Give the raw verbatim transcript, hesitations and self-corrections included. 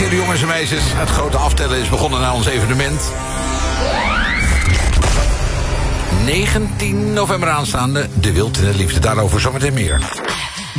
jullie jongens en meisjes. Het grote aftellen is begonnen naar ons evenement. negentien november aanstaande, De Wild in de Liefde. Daarover zometeen meer.